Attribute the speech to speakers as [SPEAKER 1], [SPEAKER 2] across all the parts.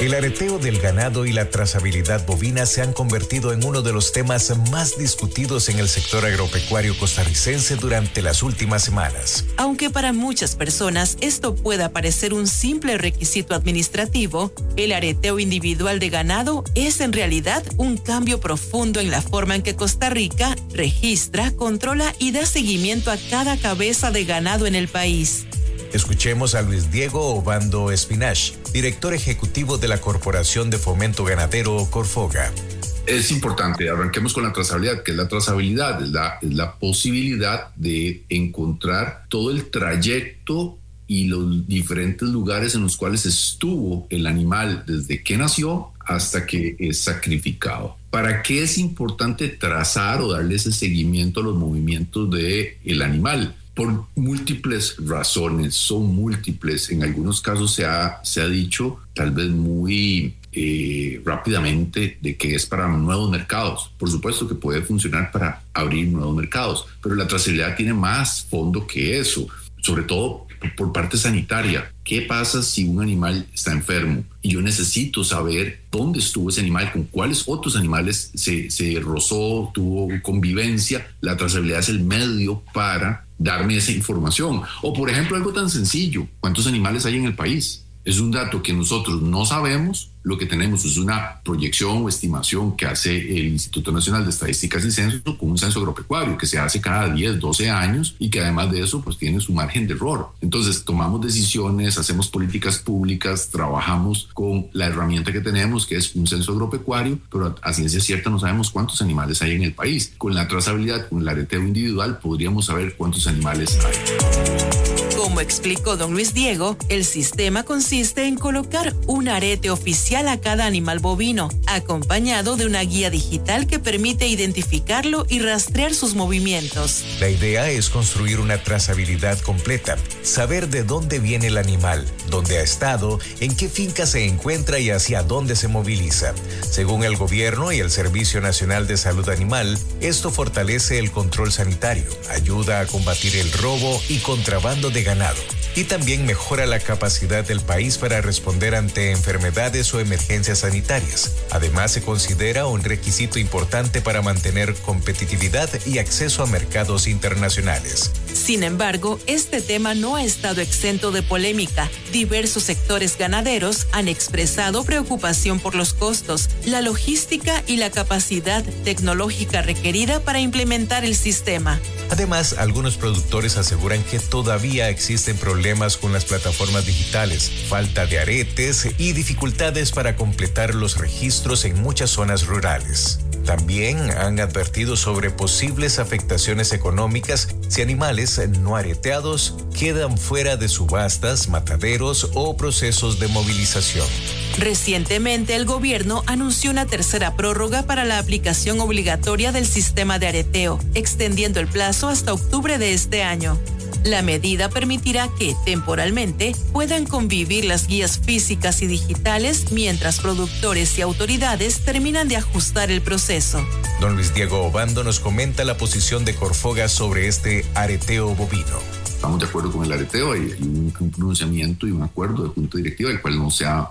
[SPEAKER 1] El areteo del ganado y la trazabilidad bovina se han convertido en uno de los temas más discutidos en el sector agropecuario costarricense durante las últimas semanas.
[SPEAKER 2] Aunque para muchas personas esto pueda parecer un simple requisito administrativo, el areteo individual de ganado es en realidad un cambio profundo en la forma en que Costa Rica registra, controla y da seguimiento a cada cabeza de ganado en el país.
[SPEAKER 1] Escuchemos a Luis Diego Obando Espinach, director ejecutivo de la Corporación de Fomento Ganadero Corfoga.
[SPEAKER 3] Es importante, arranquemos con la trazabilidad. ¿Qué es la trazabilidad? Es la posibilidad de encontrar todo el trayecto y los diferentes lugares en los cuales estuvo el animal desde que nació hasta que es sacrificado. ¿Para qué es importante trazar o darle ese seguimiento a los movimientos del animal? Por múltiples razones, son múltiples. En algunos casos se ha dicho, tal vez muy rápidamente, de que es para nuevos mercados. Por supuesto que puede funcionar para abrir nuevos mercados, pero la trazabilidad tiene más fondo que eso, sobre todo por parte sanitaria. ¿Qué pasa si un animal está enfermo y yo necesito saber dónde estuvo ese animal, con cuáles otros animales se rozó, tuvo convivencia? La trazabilidad es el medio para darme esa información. O por ejemplo, algo tan sencillo: ¿cuántos animales hay en el país? Es un dato que nosotros no sabemos. Lo que tenemos es una proyección o estimación que hace el Instituto Nacional de Estadísticas y Censo con un censo agropecuario que se hace cada 10, 12 años y que además de eso pues tiene su margen de error. Entonces tomamos decisiones, hacemos políticas públicas, trabajamos con la herramienta que tenemos, que es un censo agropecuario, pero a ciencia cierta no sabemos cuántos animales hay en el país. Con la trazabilidad, con el areteo individual, podríamos saber cuántos animales hay.
[SPEAKER 2] Como explicó don Luis Diego, el sistema consiste en colocar un arete oficial a cada animal bovino, acompañado de una guía digital que permite identificarlo y rastrear sus movimientos.
[SPEAKER 1] La idea es construir una trazabilidad completa, saber de dónde viene el animal, dónde ha estado, en qué finca se encuentra y hacia dónde se moviliza. Según el gobierno y el Servicio Nacional de Salud Animal, esto fortalece el control sanitario, ayuda a combatir el robo y contrabando de ganado, y también mejora la capacidad del país para responder ante enfermedades o emergencias sanitarias. Además, se considera un requisito importante para mantener competitividad y acceso a mercados internacionales.
[SPEAKER 2] Sin embargo, este tema no ha estado exento de polémica. Diversos sectores ganaderos han expresado preocupación por los costos, la logística y la capacidad tecnológica requerida para implementar el sistema.
[SPEAKER 1] Además, algunos productores aseguran que todavía existen problemas con las plataformas digitales, falta de aretes y dificultades para completar los registros en muchas zonas rurales. También han advertido sobre posibles afectaciones económicas si animales no areteados quedan fuera de subastas, mataderos o procesos de movilización.
[SPEAKER 2] Recientemente, el gobierno anunció una tercera prórroga para la aplicación obligatoria del sistema de areteo, extendiendo el plazo hasta octubre de este año. La medida permitirá que, temporalmente, puedan convivir las guías físicas y digitales mientras productores y autoridades terminan de ajustar el proceso.
[SPEAKER 1] Don Luis Diego Obando nos comenta la posición de Corfoga sobre este areteo bovino.
[SPEAKER 3] Estamos de acuerdo con el areteo, hay un pronunciamiento y un acuerdo de junta directiva, el cual no se ha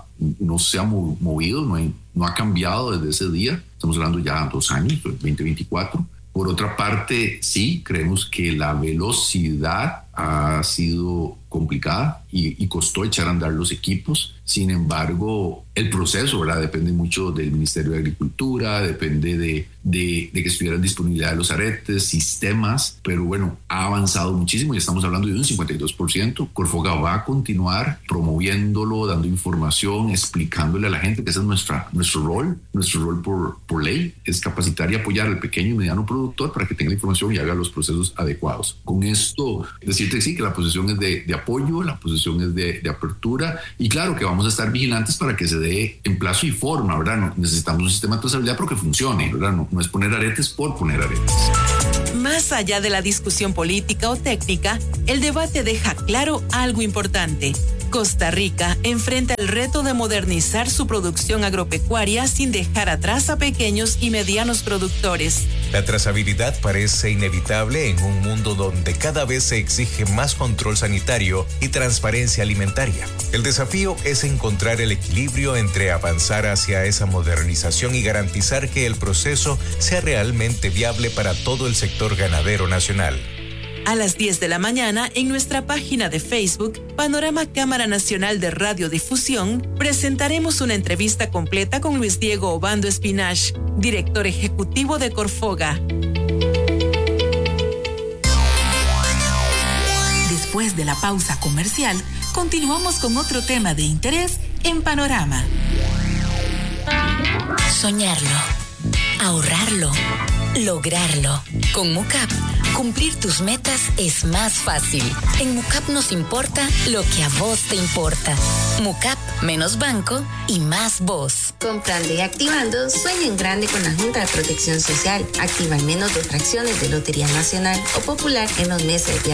[SPEAKER 3] movido, no ha cambiado desde ese día. Estamos hablando ya de 2 años, 2024. Por otra parte, sí, creemos que la velocidad ha sido complicada y costó echar a andar los equipos. Sin embargo, el proceso, ¿verdad?, depende mucho del Ministerio de Agricultura, depende de que estuvieran disponibilidad de los aretes, sistemas, pero bueno, ha avanzado muchísimo y estamos hablando de un 52%. Corfoga va a continuar promoviéndolo, dando información, explicándole a la gente que ese es nuestro rol. Nuestro rol por ley es capacitar y apoyar al pequeño y mediano productor para que tenga la información y haga los procesos adecuados. Con esto, decirte sí, que la posición es de apoyo, la posición es de apertura, y claro que vamos a estar vigilantes para que se dé en plazo y forma, ¿verdad? No, necesitamos un sistema de trazabilidad pero que funcione, ¿verdad? No es poner aretes por poner aretes.
[SPEAKER 2] Más allá de la discusión política o técnica, el debate deja claro algo importante. Costa Rica enfrenta el reto de modernizar su producción agropecuaria sin dejar atrás a pequeños y medianos productores.
[SPEAKER 1] La trazabilidad parece inevitable en un mundo donde cada vez se exige más control sanitario y transparencia alimentaria. El desafío es encontrar el equilibrio entre avanzar hacia esa modernización y garantizar que el proceso sea realmente viable para todo el sector ganadero nacional.
[SPEAKER 2] A las 10 de la mañana, en nuestra página de Facebook, Panorama Cámara Nacional de Radiodifusión, presentaremos una entrevista completa con Luis Diego Obando Espinach, director ejecutivo de Corfoga.
[SPEAKER 4] Después de la pausa comercial, continuamos con otro tema de interés en Panorama.
[SPEAKER 5] Soñarlo, ahorrarlo, lograrlo. Con MUCAP, cumplir tus metas es más fácil. En MUCAP nos importa lo que a vos te importa. MUCAP, menos banco y más vos.
[SPEAKER 6] Comprando y activando, sueña en grande con la Junta de Protección Social. Activa al menos 2 fracciones de Lotería Nacional o Popular en los meses de